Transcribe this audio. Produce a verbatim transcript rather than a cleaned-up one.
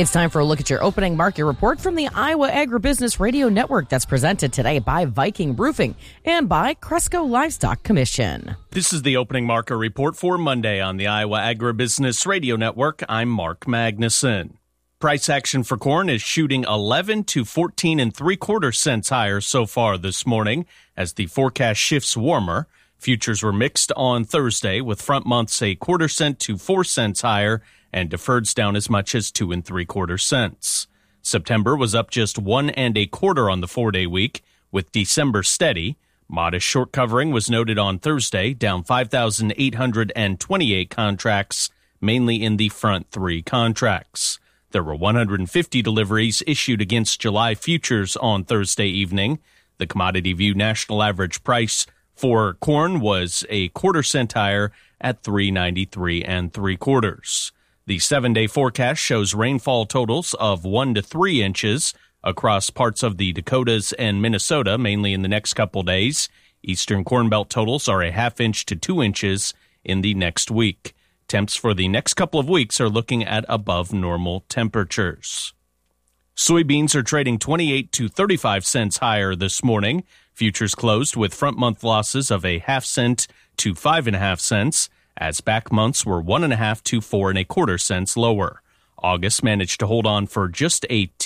It's time for a look at your opening market report from the Iowa Agribusiness Radio Network that's presented today by Viking Roofing and by Cresco Livestock Commission. This is the opening market report for Monday on the Iowa Agribusiness Radio Network. I'm Mark Magnuson. Price action for corn is shooting eleven to fourteen and three quarter cents higher so far this morning as the forecast shifts warmer. Futures were mixed on Thursday with front months a quarter cent to four cents higher and deferreds down as much as two and three quarter cents. September was up just one and a quarter on the four-day week, with December steady. Modest short covering was noted on Thursday, down five thousand eight hundred twenty-eight contracts, mainly in the front three contracts. There were one hundred fifty deliveries issued against July futures on Thursday evening. The Commodity View national average price for corn was a quarter cent higher at three ninety-three and three quarters. The seven-day forecast shows rainfall totals of one to three inches across parts of the Dakotas and Minnesota, mainly in the next couple days. Eastern Corn Belt totals are a half inch to two inches in the next week. Temps for the next couple of weeks are looking at above normal temperatures. Soybeans are trading twenty-eight to thirty-five cents higher this morning. Futures closed with front month losses of a half cent to five and a half cents, as back months were one and a half to four and a quarter cents lower. August managed to hold on for just a